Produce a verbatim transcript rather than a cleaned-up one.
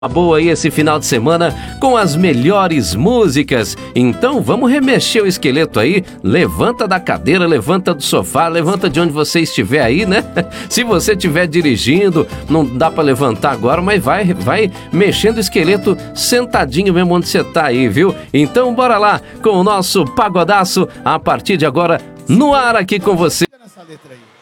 Boa aí esse final de semana com as melhores músicas. Então vamos remexer o esqueleto aí. Levanta da cadeira, levanta do sofá, levanta de onde você estiver aí, né? Se você estiver dirigindo, não dá pra levantar agora, mas vai, vai mexendo o esqueleto sentadinho mesmo onde você tá aí, viu? Então bora lá com o nosso pagodaço a partir de agora no ar aqui com você. Nessa letra aí.